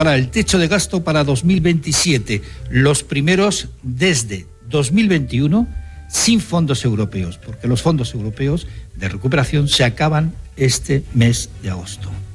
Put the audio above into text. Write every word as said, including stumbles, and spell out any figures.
Para el techo de gasto para dos mil veintisiete, los primeros desde dos mil veintiuno sin fondos europeos, porque los fondos europeos de recuperación se acaban este mes de agosto.